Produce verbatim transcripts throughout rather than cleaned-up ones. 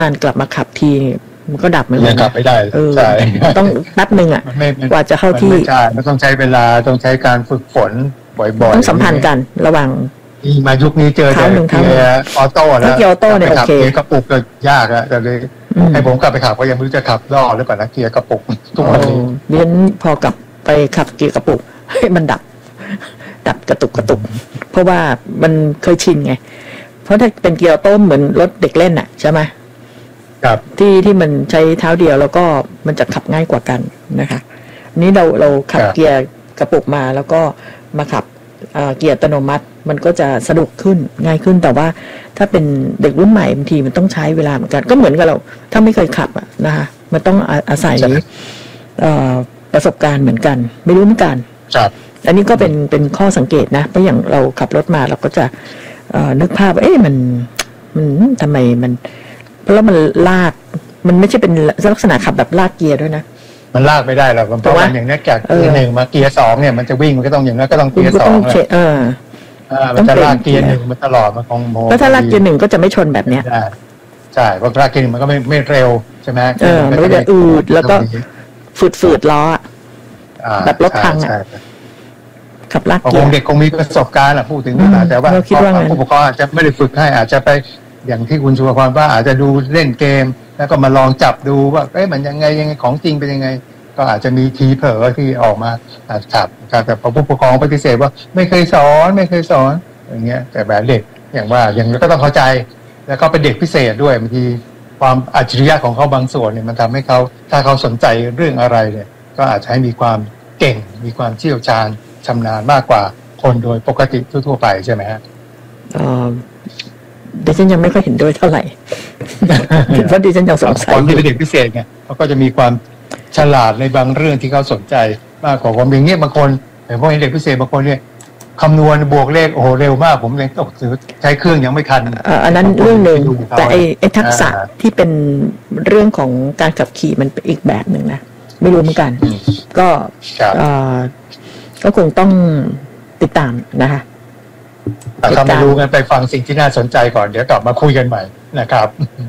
การกลับมาขับทีมันก็ดับเหมือนกันกลับไม่ได้ใช่ต้องแป๊บนึงอ่ะกว่าจะเข้าที่ใช่มันต้องใช้เวลาต้องใช้การฝึกฝนบ่อยๆต้องสัมพันธ์กันระหว่างมายุคนี้เจอแต่เกียร์ออโต้แล้วเกียร์ออโต้เนี่ยโอเคกระปุกก็ยากแล้วแต่เลยให้ผมกลับไปขับก็ยังไม่รู้จะขับรอดหรือเปล่านะเกียร์กระปุกทุกวันนี้เรียนพอกลับไปขับเกียร์กระปุกให้มันดับดับกระตุกกระตุกเพราะว่ามันเคยชินไงเพราะถ้าเป็นเกียร์ออโต้เหมือนรถเด็กเล่นน่ะใช่ไหมครับที่ที่มันใช้เท้าเดียวแล้วก็มันจะขับง่ายกว่ากันนะคะนี้เราเราขับเกียร์กระปุกมาแล้วก็มาขับเกียร์อัตโนมัติมันก็จะสะดวกขึ้นง่ายขึ้นแต่ว่าถ้าเป็นเด็กรุ่นใหม่บางทีมันต้องใช้เวลาเหมือนกันก็เหมือนกับเราถ้าไม่เคยขับอ่ะนะคะมันต้องอาศัยประสบการณ์เหมือนกันไม่รู้เหมือนกันอันนี้ก็เป็นเป็นข้อสังเกตนะเพราะอย่างเราขับรถมาเราก็จะนึกภาพว่าเอ๊ะมันมันทำไมมันเพราะมันลากมันไม่ใช่เป็นลักษณะขับแบบลากเกียร์ด้วยนะมันลากไม่ได้หรอกเพราะว่าอย่างนี้จากเกียร์หนึ่งมาเกียร์สองเนี่ยมันจะวิ่งมันก็ต้องอย่างนั้นก็ต้องเกียร์สองเลยเออมันจะลากเกียร์หนึ่งมันตลอดมันคงโมแล้วถ้าลากเกียร์หนึ่งก็จะไม่ชนแบบเนี้ยใช่เพราะลากเกียร์หนึ่งมันก็ไม่ไม่เร็วใช่ไหมเออมันก็จะอืดแล้วก็ฝืดฝืดล้อแบบรถพังอ่ะขับลากเกียร์เด็กคงมีประสบการณ์แหละพูดถึงแต่ว่าผู้ปกครองอาจจะไม่ได้ฝึกให้อาจจะไปอย่างที่คุณชูพรว่าอาจจะดูเล่นเกมแล้วก็มาลองจับดูว่าเอ๊ะมันยังไงยังไงของจริงเป็นยังไงก็อาจจะมีทีเผลอที่ออกมาจับแต่พอผู้ปกครองปฏิเสธว่าไม่เคยสอนไม่เคยสอนอย่างเงี้ยแต่แบบเด็กอย่างว่าอย่างก็ต้องเข้าใจแล้วก็เป็นเด็กพิเศษด้วยบางทีความอัจฉริยะของเขาบางส่วนเนี่ยมันทำให้เขาถ้าเขาสนใจเรื่องอะไรเนี่ยก็อาจจะให้มีความเก่งมีความเชี่ยวชาญชำนาญมากกว่าคนโดยปกติทั่วๆไปใช่ไหมฮะอ๋อดิฉันยังไม่ค่อยเห็นด้วยเท่าไหร่เพราะดิฉันยังสงสัยคนที่เป็นเด็กพิเศษไงเขาก็จะมีความฉลาดในบางเรื่องที่เขาสนใจมากกว่าผมอย่างเงี้ยบางคนแต่พวกเด็กพิเศษบางคนเนี่ยคำนวณบวกเลขโอ้โหเร็วมากผมเลยตกถือใช้เครื่องยังไม่ทันอันนั้นเรื่องหนึ่งแต่ไอ้ไอ้ทักษะที่เป็นเรื่องของการขับขี่มันเป็นอีกแบบหนึ่งนะไม่รู้เหมือนกันก็ก็คงต้องติดตามนะคะถ้าไม่รู้กันไปฟังสิ่งที่น่าสนใจก่อนเดี๋ยวกลับมาคุยกันใหม่นะครับ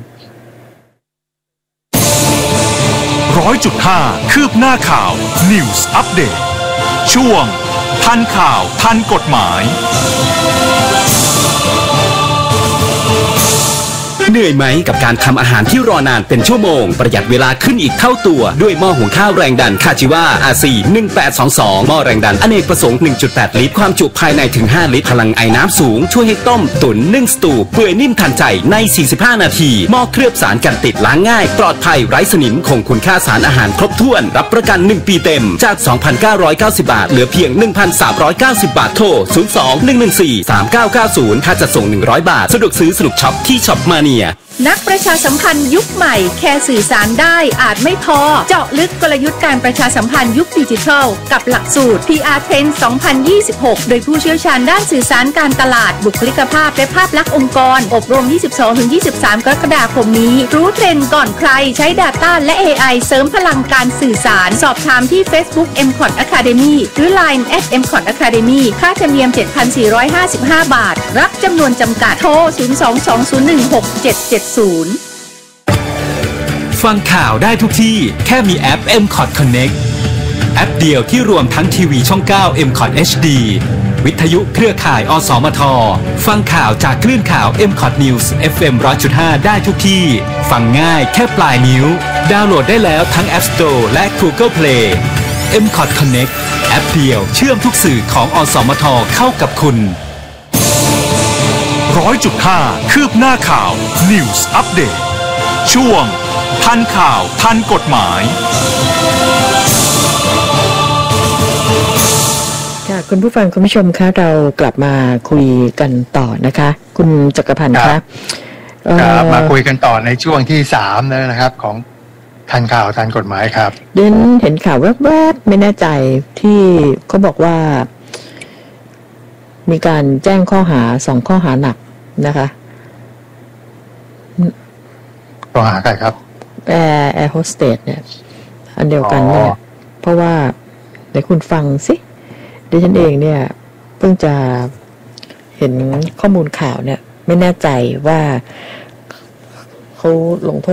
ร้อยจุดห้าคืบหน้าข่าว News Update ช่วงทันข่าวทันกฎหมายเหนื่อยไหมกับการทำอาหารที่รอนานเป็นชั่วโมงประหยัดเวลาขึ้นอีกเท่าตัวด้วยหม้อหุงข้าวแรงดันคาจิวา อาร์ ซี หนึ่งแปดสองสอง หม้อแรงดันอเนกประสงค์ หนึ่งจุดแปด ลิตรความจุภายในถึงห้าลิตรพลังไอน้ำสูงช่วยให้ต้มตุ๋นนึ่งสตูเปื่อยนิ่มทันใจในสี่สิบห้านาทีหม้อเคลือบสารกันติดล้างง่ายปลอดภัยไร้สนิมคงคุณค่าสารอาหารครบถ้วนรับประกันหนึ่งปีเต็มจาก สองพันเก้าร้อยเก้าสิบ บาทเหลือเพียง หนึ่งพันสามร้อยเก้าสิบ บาทโทรศูนย์ สอง หนึ่ง หนึ่ง สี่ สาม เก้า เก้า ศูนย์ค่าจัดส่งหนึ่งร้อยบาทสะดวกซื้อสนุกช็อปที่ช็อปมาเนียนักประชาสัมพันธ์ยุคใหม่แค่สื่อสารได้อาจไม่พอเจาะลึกกลยุทธ์การประชาสัมพันธ์ยุคดิจิทัลกับหลักสูตร พี อาร์ Trend สองพันยี่สิบหกโดยผู้เชี่ยวชาญด้านสื่อสารการตลาดบุคลิกภาพและภาพลักษณ์องค์กรอบรม ยี่สิบสองถึงยี่สิบสาม กรกฎาคมนี้รู้เทรนด์ก่อนใครใช้ Data และ เอ ไอ เสริมพลังการสื่อสารสอบถามที่ Facebook เอ็ม คอท Academy หรือ ไลน์ แอท เอ็ม คอท Academy ค่าธรรมเนียม เจ็ดพันสี่ร้อยห้าสิบห้า บาทรับจำนวนจำกัดโทรศูนย์ สอง สอง ศูนย์ หนึ่ง หก เจ็ด เจ็ด ศูนย์ฟังข่าวได้ทุกที่แค่มีแอป เอ็ม คอท Connect แอปเดียวที่รวมทั้งทีวีช่อง เก้า เอ็ม คอท เอช ดี วิทยุเครือข่ายอสมทฟังข่าวจากคลื่นข่าว เอ็ม คอท News เอฟ เอ็ม หนึ่งร้อยจุดห้า ได้ทุกที่ฟังง่ายแค่ปลายนิ้วดาวน์โหลดได้แล้วทั้ง App Store และ Google Play เอ็ม คอท Connect แอปเดียวเชื่อมทุกสื่อของอสมทเข้ากับคุณร้อยจุดห้าคืบหน้าข่าว News Update ช่วงทันข่าวทันกฎหมายค่ะคุณผู้ฟังคุณผู้ชมคะเรากลับมาคุยกันต่อนะคะคุณจักรพันธ์คะครับมาคุยกันต่อในช่วงที่สามแล้วนะครับของทันข่าวทันกฎหมายครับเดินเห็นข่าวแวบๆไม่แน่ใจที่เขาบอกว่ามีการแจ้งข้อหาสองข้อหาหนักนะคะข้อหาใครครับแอร์แอร์โฮสเตสเนี่ยอันเดียวกันเนี่ยเพราะว่าเดี๋ยวคุณฟังสิดิฉันเองเนี่ยเพิ่งจะเห็นข้อมูลข่าวเนี่ยไม่แน่ใจว่าเขาลงโทษ